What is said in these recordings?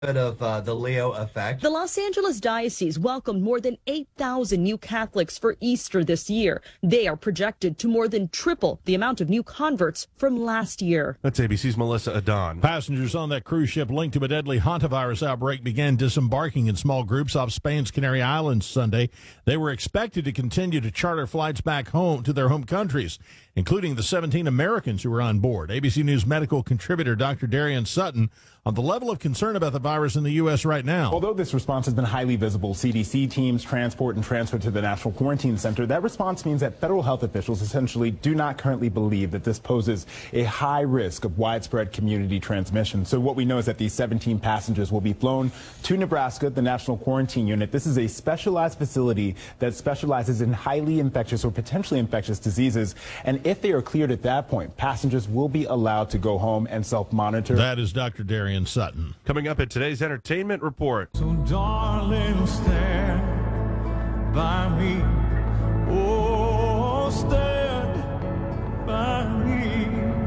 of the Leo effect. The Los Angeles Diocese welcomed more than 8,000 new Catholics for Easter this year. They are projected to more than triple the amount of new converts from last year. That's ABC's Melissa Adon. Passengers on that cruise ship linked to a deadly hantavirus outbreak began disembarking in small groups off Spain's Canary Islands Sunday. They were expected to continue to charter flights back home to their home countries, including the 17 Americans who were on board. ABC News medical contributor Dr. Darian Sutton on the level of concern about the virus in the U.S. right now. Although this response has been highly visible, CDC teams transport and transfer to the National Quarantine Center. That response means that federal health officials essentially do not currently believe that this poses a high risk of widespread community transmission. So what we know is that these 17 passengers will be flown to Nebraska, the National Quarantine Unit. This is a specialized facility that specializes in highly infectious or potentially infectious diseases. And if they are cleared at that point, passengers will be allowed to go home and self-monitor. That is Dr. Darian Sutton. Coming up at today's entertainment report. So darling, stand by me. Oh, stand by me.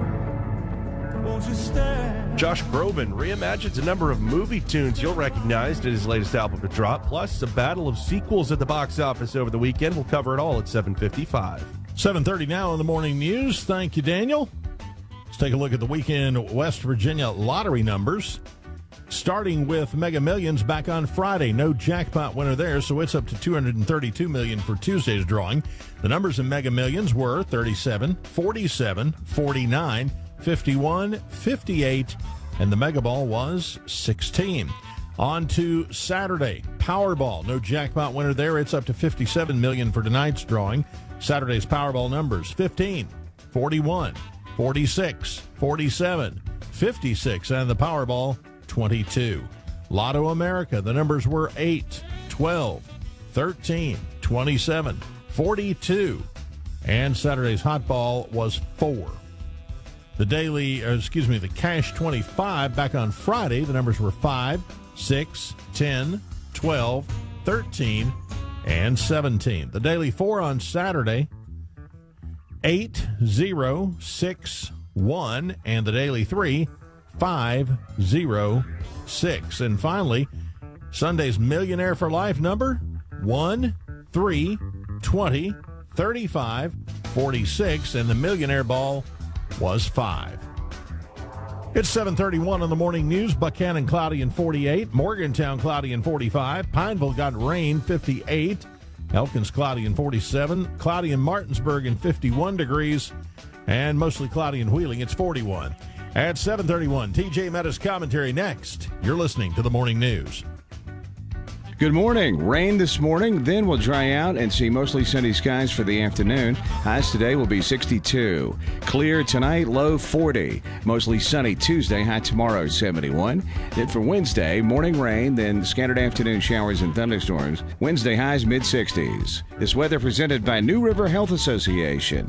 Won't you stand? Josh Groban reimagines a number of movie tunes you'll recognize in his latest album to drop, plus a battle of sequels at the box office over the weekend. We'll cover it all at 7:55. 7:30 now in the morning news. Thank you, Daniel. Let's take a look at the weekend West Virginia lottery numbers. Starting with Mega Millions back on Friday. No jackpot winner there, so it's up to $232 million for Tuesday's drawing. The numbers in Mega Millions were 37, 47, 49, 51, 58, and the Mega Ball was 16. On to Saturday. Powerball. No jackpot winner there. It's up to $57 million for tonight's drawing. Saturday's Powerball numbers 15, 41, 46, 47, 56, and the Powerball 22. Lotto America, the numbers were 8, 12, 13, 27, 42, and Saturday's Hot Ball was 4. The Cash 25 back on Friday, the numbers were 5, 6, 10, 12, 13, and 17. The Daily 4 on Saturday, 8, 0, 6, 1, and the Daily 3, 5, 0, 6. And finally, Sunday's Millionaire for Life number, 1, 3, 20, 35, 46, and the Millionaire Ball was 5. It's 7:31 on the morning news. Buchanan cloudy and 48. Morgantown cloudy and 45. Pineville got rain, 58. Elkins cloudy and 47. Cloudy in Martinsburg and 51 degrees. And mostly cloudy in Wheeling. It's 41. At 7:31, TJ Metta's commentary next. You're listening to the morning news. Good morning. Rain this morning, then we'll dry out and see mostly sunny skies for the afternoon. Highs today will be 62. Clear tonight, low 40. Mostly sunny Tuesday, high tomorrow 71. Then for Wednesday, morning rain, then scattered afternoon showers and thunderstorms. Wednesday highs mid-60s. This weather presented by New River Health Association.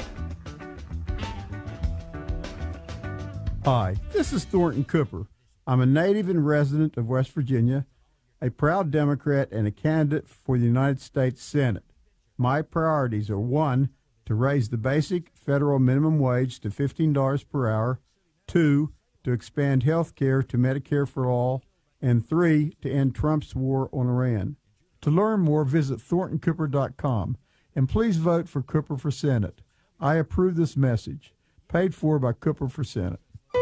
Hi, this is Thornton Cooper. I'm a native and resident of West Virginia, a proud Democrat and a candidate for the United States Senate. My priorities are 1, to raise the basic federal minimum wage to $15 per hour, 2, to expand health care to Medicare for all, and 3, to end Trump's war on Iran. To learn more, visit ThorntonCooper.com, and please vote for Cooper for Senate. I approve this message. Paid for by Cooper for Senate.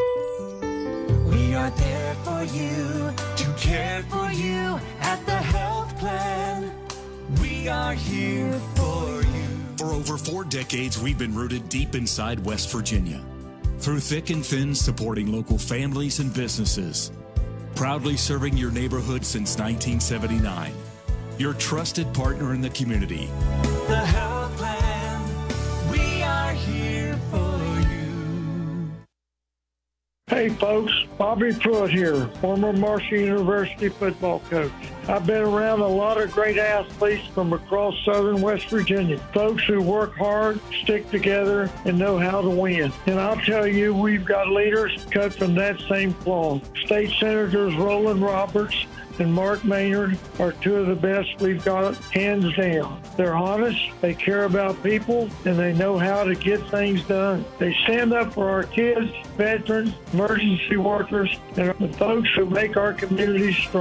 We are there for you, to care for you at the health plan. We are here for you. For over 4 decades, we've been rooted deep inside West Virginia. Through thick and thin, supporting local families and businesses. Proudly serving your neighborhood since 1979. Your trusted partner in the community. The health plan. We are here for you. Hey folks, Bobby Pruitt here, former Marshall University football coach. I've been around a lot of great athletes from across southern West Virginia. Folks who work hard, stick together, and know how to win. And I'll tell you, we've got leaders cut from that same cloth. State Senators Roland Roberts and Mark Maynard are 2 of the best we've got, hands down. They're honest, they care about people, and they know how to get things done. They stand up for our kids, veterans, emergency workers. workers, and the folks who make our communities strong.